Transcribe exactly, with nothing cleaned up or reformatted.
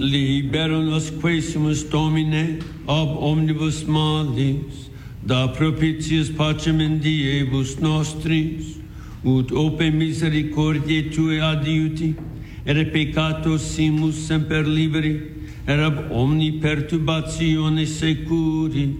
Libera nos quaesimus Domine ab omnibus malis, da propitius pacem in diebus nostris, ut ope misericordiae Tue adiuti, ere peccatos simus semper liberi, et ab omni perturbatione securi,